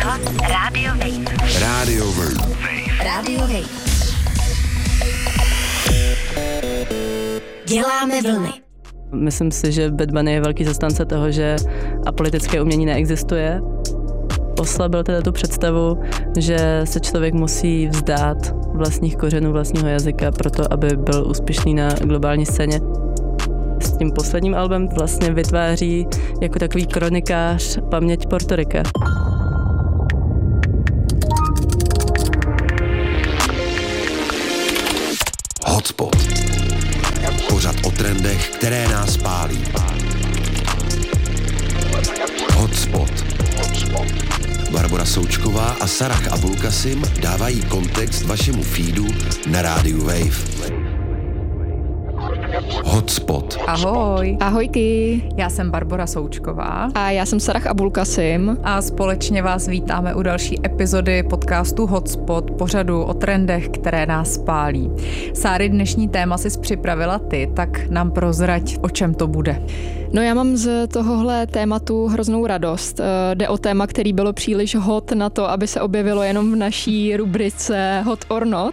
poslouchat Radio Wave. Radio Wave. Radio Wave. Děláme vlny. Myslím si, že Bad Bunny je velký zastánce toho, že apolitické umění neexistuje. Oslabil teda tu představu, že se člověk musí vzdát vlastních kořenů, vlastního jazyka proto, aby byl úspěšný na globální scéně. S tím posledním albem vlastně vytváří jako takový kronikář paměť Portorika. Hotspot. Pořad o trendech, které nás pálí. Hotspot. Barbora Součková a Sarah Abulkasim dávají kontext vašemu feedu na rádiu Wave. Hotspot. Ahoj. Ahojky. Já jsem Barbora Součková. A já jsem Sarah Abulkasim. A společně vás vítáme u další epizody podcastu Hotspot, pořadu o trendech, které nás pálí. Sáry, dnešní téma jsi připravila ty, tak nám prozrať, o čem to bude. No já mám z tohohle tématu hroznou radost. Jde o téma, který bylo příliš hot na to, aby se objevilo jenom v naší rubrice Hot or Not.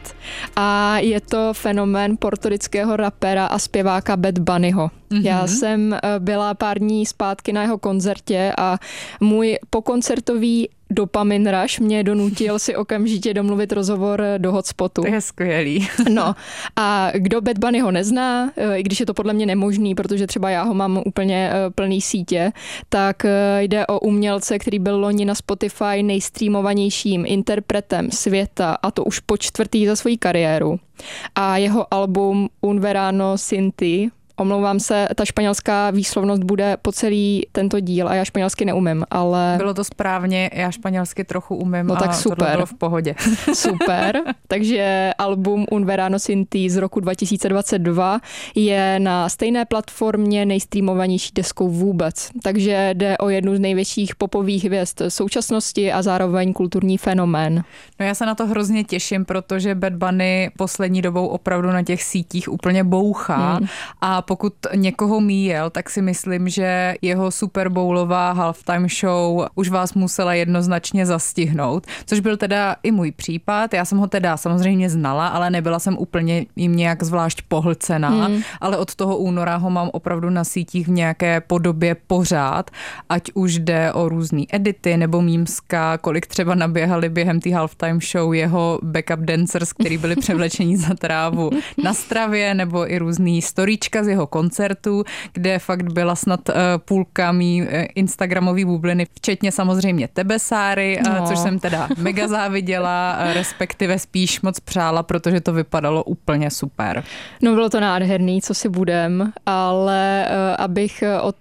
A je to fenomén portorického rapera a zpěváka Bad Bunnyho. Já jsem byla pár dní zpátky na jeho koncertě a můj pokoncertový dopamin rush mě donutil si okamžitě domluvit rozhovor do Hotspotu. To je skvělý. No a kdo Bad Bunnyho nezná, i když je to podle mě nemožný, protože třeba já ho mám úplně plný sítě, tak jde o umělce, který byl loni na Spotify nejstreamovanějším interpretem světa, a to už po 4. za svoji kariéru. A jeho album Un Verano Sin Ti, omlouvám se, ta španělská výslovnost bude po celý tento díl a já španělsky neumím, ale... Bylo to správně, já španělsky trochu umím, no tak a super. tohle bylo v pohodě. Super, takže album Un Verano Sin Ti z roku 2022 je na stejné platformě nejstreamovanější deskou vůbec, takže jde o jednu z největších popových hvězd současnosti a zároveň kulturní fenomén. No já se na to hrozně těším, protože Bad Bunny poslední dobou opravdu na těch sítích úplně bouchá a pokud někoho míjel, tak si myslím, že jeho Super Bowlová halftime show už vás musela jednoznačně zastihnout, což byl teda i můj případ. Já jsem ho teda samozřejmě znala, ale nebyla jsem úplně jim nějak zvlášť pohlcená, ale od toho února ho mám opravdu na sítích v nějaké podobě pořád, ať už jde o různý edity nebo mímska, kolik třeba naběhali během té halftime show jeho backup dancers, který byli převlečení za trávu na stravě, nebo i různý storíčka z jeho koncertu, kde fakt byla snad půlka mý instagramový bubliny, včetně samozřejmě tebe, Sáry, což jsem teda mega záviděla, respektive spíš moc přála, protože to vypadalo úplně super. No bylo to nádherný, co si budem, ale abych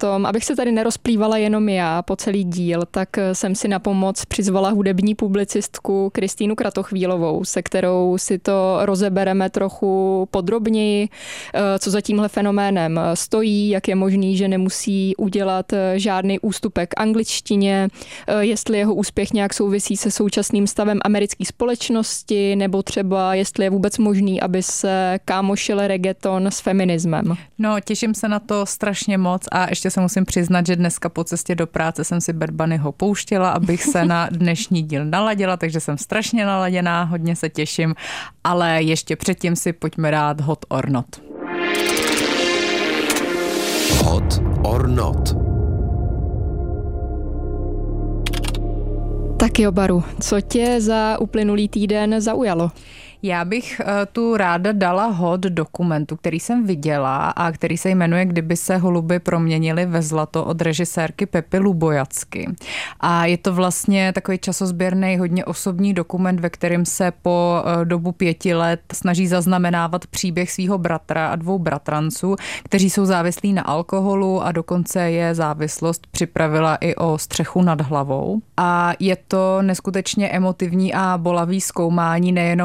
se tady nerozplývala jenom já po celý díl, tak jsem si na pomoc přizvala hudební publicistku Kristýnu Kratochvílovou, se kterou si to rozebereme trochu podrobněji, co za tímhle fenoménem stojí, jak je možný, že nemusí udělat žádný ústupek angličtině, jestli jeho úspěch nějak souvisí se současným stavem americké společnosti, nebo třeba jestli je vůbec možný, aby se kámošil reggaeton s feminismem. No, těším se na to strašně moc a ještě se musím přiznat, že dneska po cestě do práce jsem si Bad Bunnyho pouštěla, abych se na dnešní díl naladila, takže jsem strašně naladěná, hodně se těším, ale ještě předtím si pojďme dát Hot or Not. Hot or Not. Tak jo, Baru, co tě za uplynulý týden zaujalo? Já bych tu ráda dala hod dokumentu, který jsem viděla a který se jmenuje Kdyby se holuby proměnily ve zlato od režisérky Pepy Lubojacky. A je to vlastně takový časozběrný, hodně osobní dokument, ve kterém se po dobu 5 let snaží zaznamenávat příběh svého bratra a 2 bratranců, kteří jsou závislí na alkoholu a dokonce je závislost připravila i o střechu nad hlavou. A je to neskutečně emotivní a bolavý zkoumání nejenom toho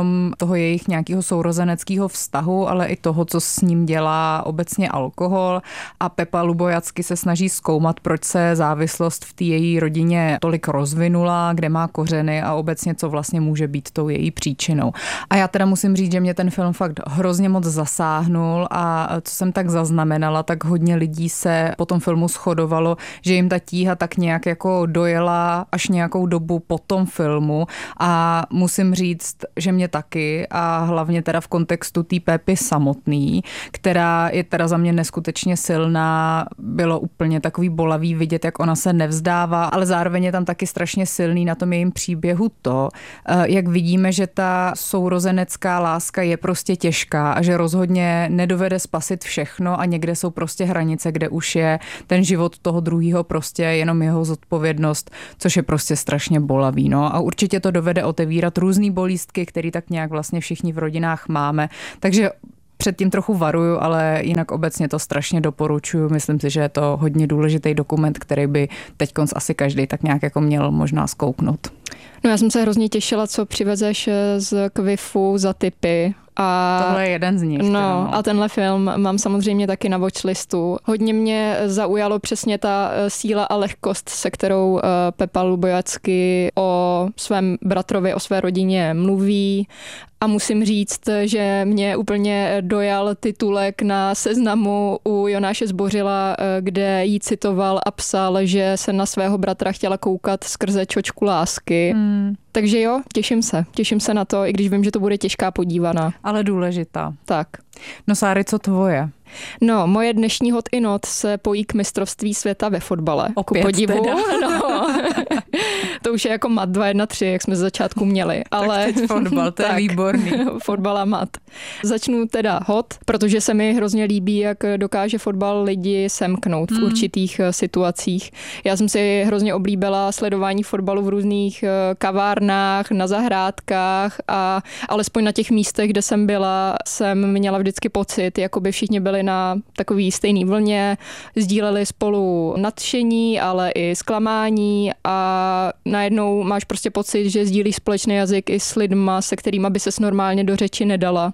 toho jejich nějakého sourozeneckého vztahu, ale i toho, co s ním dělá obecně alkohol. A Pepa Lubojacky se snaží zkoumat, proč se závislost v té její rodině tolik rozvinula, kde má kořeny a obecně, co vlastně může být tou její příčinou. A já teda musím říct, že mě ten film fakt hrozně moc zasáhnul a co jsem tak zaznamenala, tak hodně lidí se po tom filmu shodovalo, že jim ta tíha tak nějak jako dojela až nějakou dobu po tom filmu a musím říct, že mě taky a hlavně teda v kontextu té Pepy samotný, která je teda za mě neskutečně silná, bylo úplně takový bolavý vidět, jak ona se nevzdává, ale zároveň je tam taky strašně silný na tom jejím příběhu to, jak vidíme, že ta sourozenecká láska je prostě těžká a že rozhodně nedovede spasit všechno a někde jsou prostě hranice, kde už je ten život toho druhého prostě jenom jeho zodpovědnost, což je prostě strašně bolavý. No. A určitě to dovede otevírat různý bolístky, který tak nějak vlastně všichni v rodinách máme. Takže předtím trochu varuju, ale jinak obecně to strašně doporučuju. Myslím si, že je to hodně důležitý dokument, který by teďkonc asi každý tak nějak jako měl možná zkouknout. No já jsem se hrozně těšila, co přivezeš z Kvifu za tipy. A tohle je jeden z nich. No a tenhle film mám samozřejmě taky na watchlistu. Hodně mě zaujalo přesně ta síla a lehkost, se kterou Pepa Lubojacky o svém bratrovi, o své rodině mluví. A musím říct, že mě úplně dojal titulek na Seznamu u Jonáše Zbořila, kde jí citoval a psal, že se na svého bratra chtěla koukat skrze čočku lásky. Takže jo, těším se na to, i když vím, že to bude těžká podívaná. Ale důležitá. Tak. No Sáry, co tvoje? No, moje dnešní hot i not se pojí k mistrovství světa ve fotbale. Opět podivu. teda. No. To už je jako mat 2-1-3, jak jsme z začátku měli. Ale tak teď fotbal, to je výborný. Fotbal a mat. Začnu teda hot, protože se mi hrozně líbí, jak dokáže fotbal lidi semknout v určitých situacích. Já jsem si hrozně oblíbila sledování fotbalu v různých kavárnách, na zahrádkách a alespoň na těch místech, kde jsem byla, jsem měla vždycky pocit, jako by všichni byli na takový stejný vlně, sdíleli spolu nadšení, ale i zklamání a najednou máš prostě pocit, že sdílíš společný jazyk i s lidma, se kterýma by ses normálně do řeči nedala.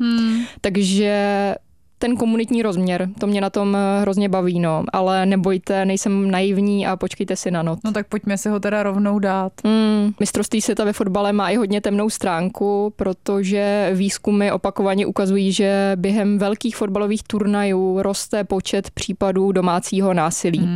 Takže ten komunitní rozměr, to mě na tom hrozně baví, no. Ale nebojte, nejsem naivní a počkejte si na not. No tak pojďme si ho teda rovnou dát. Mistrovství světa ve fotbale má i hodně temnou stránku, protože výzkumy opakovaně ukazují, že během velkých fotbalových turnajů roste počet případů domácího násilí.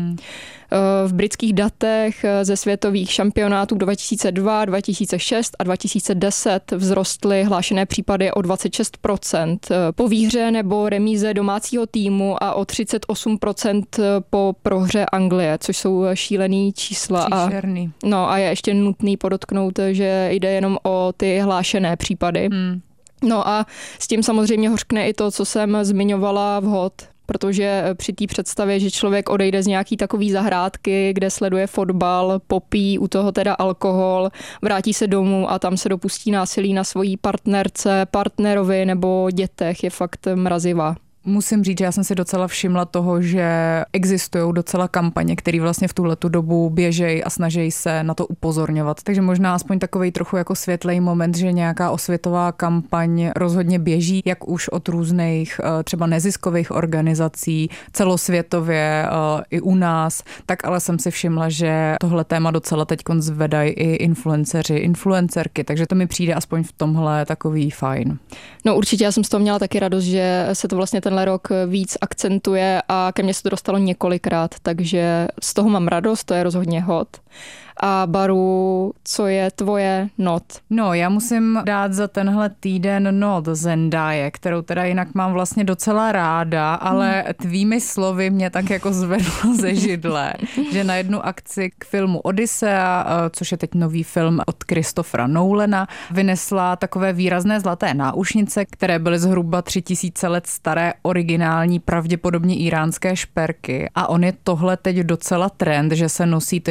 V britských datech ze světových šampionátů 2002, 2006 a 2010 vzrostly hlášené případy o 26% po výhře nebo remíze domácího týmu a o 38% po prohře Anglie, což jsou šílený čísla. Příšerný. A je ještě nutný podotknout, že jde jenom o ty hlášené případy. No a s tím samozřejmě hořkne i to, co jsem zmiňovala v hot, protože při té představě, že člověk odejde z nějaký takový zahrádky, kde sleduje fotbal, popí u toho teda alkohol, vrátí se domů a tam se dopustí násilí na svojí partnerce, partnerovi nebo dětech, je fakt mrazivá. Musím říct, že já jsem si docela všimla toho, že existují docela kampaně, které vlastně v tuhletu dobu běžejí a snaží se na to upozorňovat. Takže možná aspoň takovej trochu jako světlej moment, že nějaká osvětová kampaň rozhodně běží, jak už od různých třeba neziskových organizací, celosvětově i u nás, tak ale jsem si všimla, že tohle téma docela teďkon zvedají i influenceři, influencerky, takže to mi přijde aspoň v tomhle takový fajn. No určitě, já jsem z toho měla taky radost, že se to vlastně tenhle rok víc akcentuje a ke mně se to dostalo několikrát, takže z toho mám radost, to je rozhodně hot. A Baru, co je tvoje not? No, já musím dát za tenhle týden not Zendaya, kterou teda jinak mám vlastně docela ráda, ale tvými slovy mě tak jako zvedlo ze židle, že na jednu akci k filmu Odyssea, což je teď nový film od Christophera Nolana, vynesla takové výrazné zlaté náušnice, které byly zhruba 3000 let staré, originální, pravděpodobně íránské šperky. A on je tohle teď docela trend, že se nosí tyhle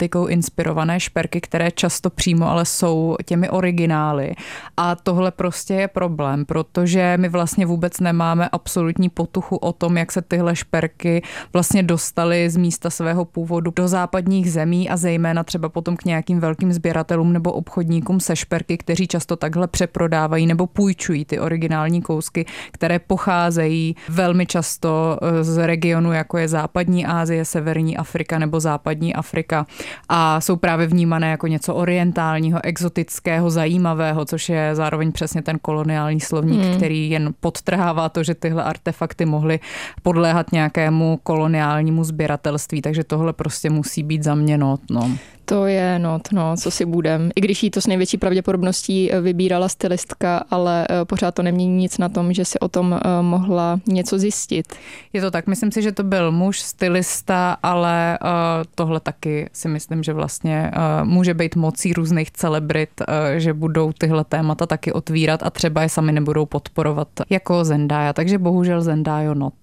exotikou inspirované šperky, které často přímo ale jsou těmi originály. A tohle prostě je problém, protože my vlastně vůbec nemáme absolutní potuchu o tom, jak se tyhle šperky vlastně dostaly z místa svého původu do západních zemí a zejména třeba potom k nějakým velkým sběratelům nebo obchodníkům se šperky, kteří často takhle přeprodávají nebo půjčují ty originální kousky, které pocházejí velmi často z regionu, jako je západní Asie, severní Afrika nebo západní Afrika a jsou právě vnímané jako něco orientálního, exotického, zajímavého, což je zároveň přesně ten koloniální slovník, který jen podtrhává to, že tyhle artefakty mohly podléhat nějakému koloniálnímu sběratelství, takže tohle prostě musí být za mě not, no. To je co si budem. I když jí to s největší pravděpodobností vybírala stylistka, ale pořád to nemění nic na tom, že si o tom mohla něco zjistit. Je to tak, myslím si, že to byl muž, stylista, ale tohle taky si myslím, že vlastně může být mocí různých celebrit, že budou tyhle témata taky otvírat a třeba je sami nebudou podporovat jako Zendaya, takže bohužel Zendaya not.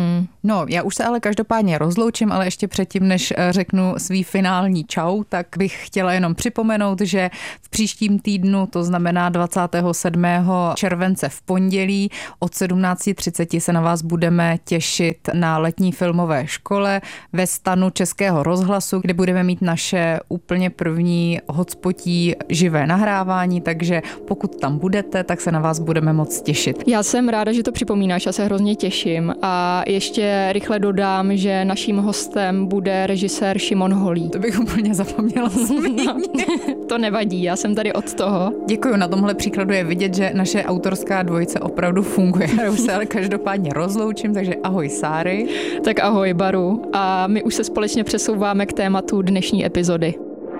No, já už se ale každopádně rozloučím, ale ještě předtím, než řeknu svý finální čau, tak bych chtěla jenom připomenout, že v příštím týdnu, to znamená 27. července v pondělí od 17:30 se na vás budeme těšit na letní filmové škole ve stanu Českého rozhlasu, kde budeme mít naše úplně první hotspotí živé nahrávání, takže pokud tam budete, tak se na vás budeme moc těšit. Já jsem ráda, že to připomínáš, já se hrozně těším a ještě rychle dodám, že naším hostem bude režisér Šimon Holý. To bych úplně zapomněla zmínit. No, to nevadí, já jsem tady od toho. Děkuju, na tomhle příkladu je vidět, že naše autorská dvojice opravdu funguje. Já už se ale každopádně rozloučím, takže ahoj Sáry. Tak ahoj Baru a my už se společně přesouváme k tématu dnešní epizody.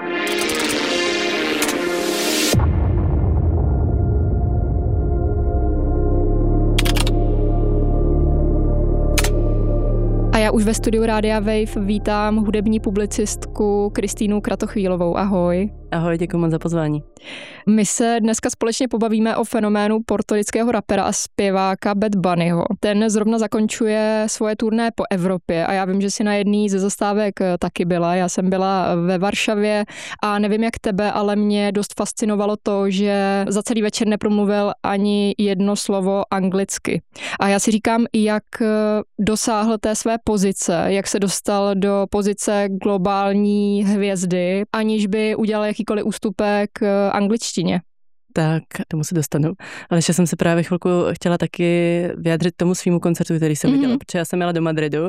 A já už ve studiu Rádia Wave vítám hudební publicistku Kristýnu Kratochvílovou. Ahoj. Ahoj, děkuji moc za pozvání. My se dneska společně pobavíme o fenoménu portorického rapera a zpěváka Bad Bunnyho. Ten zrovna zakončuje svoje turné po Evropě a já vím, že jsi na jedný ze zastávek taky byla. Já jsem byla ve Varšavě a nevím jak tebe, ale mě dost fascinovalo to, že za celý večer nepromluvil ani jedno slovo anglicky. A já si říkám, jak dosáhl té své pozice, jak se dostal do pozice globální hvězdy, aniž by udělal jakýkoliv ústupek angličtině. Tak, tomu se dostanu. Ale ještě jsem se právě chvilku chtěla taky vyjádřit tomu svýmu koncertu, který jsem viděla, protože já jsem jela do Madridu,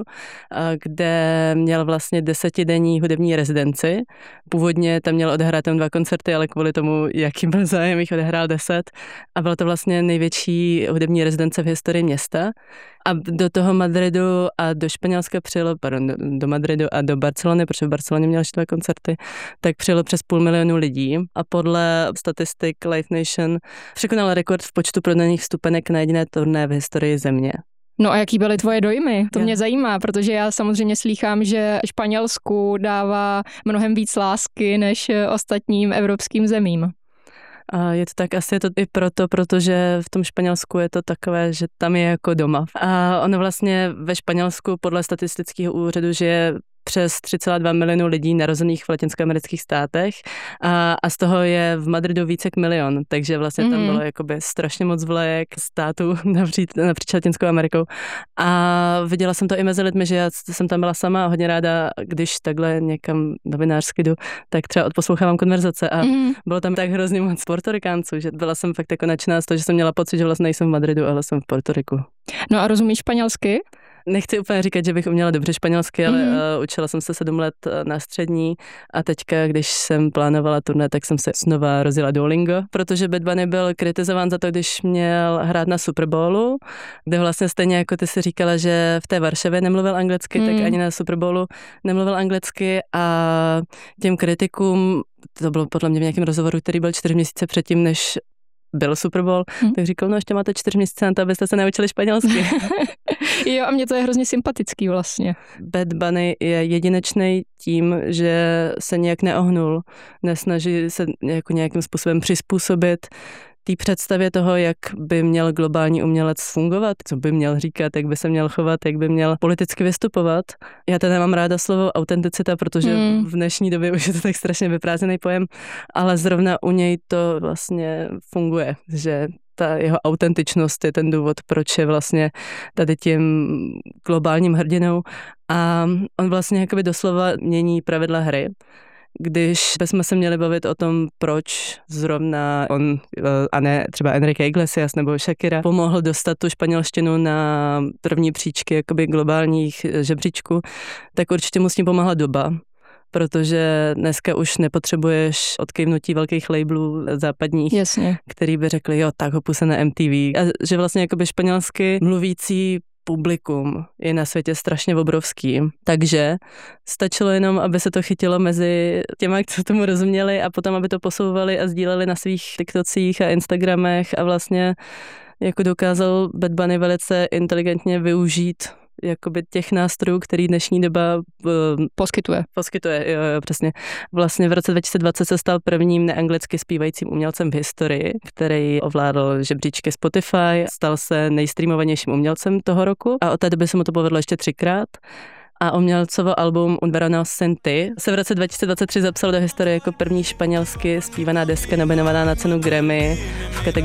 kde měl vlastně 10denní hudební rezidenci. Původně tam měl odehrát jen 2 koncerty, ale kvůli tomu, jaký byl zájem, jich odehrál 10. A byla to vlastně největší hudební rezidence v historii města. A do toho Madridu a do Španělska přijelo, do Madridu a do Barcelony, protože v Barceloně měl ještě 2 koncerty, tak přijelo přes 500 000 lidí a podle statistik Live Nation překonal rekord v počtu prodaných vstupenek na jediné turné v historii země. No a jaký byly tvoje dojmy? To mě zajímá, protože já samozřejmě slýchám, že Španělsku dává mnohem víc lásky než ostatním evropským zemím. A je to tak, asi je to i proto, protože v tom Španělsku je to takové, že tam je jako doma. A ono vlastně ve Španělsku podle statistického úřadu žije přes 3,2 milionu lidí narozených v latinskoamerických státech a z toho je v Madridu více jak 1 milion, takže vlastně tam bylo jakoby strašně moc vlajek států napříč Latinskou Amerikou a viděla jsem to i mezi lidmi, že já jsem tam byla sama a hodně ráda, když takhle někam novinářsky jdu, tak třeba odposlouchávám konverzace a bylo tam tak hrozně moc Portorikánců, že byla jsem fakt jako nadšená z toho, že jsem měla pocit, že vlastně nejsem v Madridu, ale jsem v Portoriku. No a rozumíš španělsky? Nechci úplně říkat, že bych uměla dobře španělsky, ale učila jsem se 7 let na střední a teďka, když jsem plánovala turné, tak jsem se znova rozjela Duolingo, protože Bad Bunny byl kritizován za to, když měl hrát na Super Bowlu, kde vlastně stejně jako ty si říkala, že v té Varšavě nemluvil anglicky, tak ani na Super Bowlu nemluvil anglicky a těm kritikům, to bylo podle mě v nějakém rozhovoru, který byl 4 měsíce předtím, než byl Super Bowl, tak říkal, no ještě máte 4 měsíce na to, abyste se naučili španělsky. Jo, a mně to je hrozně sympatický vlastně. Bad Bunny je jedinečný tím, že se nějak neohnul, nesnaží se jako nějakým způsobem přizpůsobit té představě toho, jak by měl globální umělec fungovat, co by měl říkat, jak by se měl chovat, jak by měl politicky vystupovat. Já teda mám ráda slovo autenticita, protože v dnešní době už je to tak strašně vyprázdněný pojem, ale zrovna u něj to vlastně funguje, že ta jeho autentičnost je ten důvod, proč je vlastně tady tím globálním hrdinou. A on vlastně jakoby doslova mění pravidla hry. Když bychom se měli bavit o tom, proč zrovna on, a ne třeba Enrique Iglesias nebo Shakira, pomohl dostat tu španělštinu na první příčky jakoby globálních žebříčků, tak určitě mu s tím pomohla doba. Protože dneska už nepotřebuješ odkejvnutí velkých labelů západních, Jasně. který by řekli, jo, tak ho puse na MTV. A že vlastně jakoby španělsky mluvící publikum je na světě strašně obrovský. Takže stačilo jenom, aby se to chytilo mezi těma, co tomu rozuměli a potom, aby to posouvali a sdíleli na svých TikTocích a Instagramech a vlastně jako dokázal Bad Bunny velice inteligentně využít jakoby těch nástrojů, který dnešní doba poskytuje, jo, přesně. Vlastně v roce 2020 se stal prvním neanglicky zpívajícím umělcem v historii, který ovládl žebříčky Spotify, stal se nejstreamovanějším umělcem toho roku a od té doby se mu to povedlo ještě 3krát. A umělcovo album Un verano sin ti se v roce 2023 zapsal do historie jako první španělsky zpívaná deska nominovaná na cenu Grammy v kategorii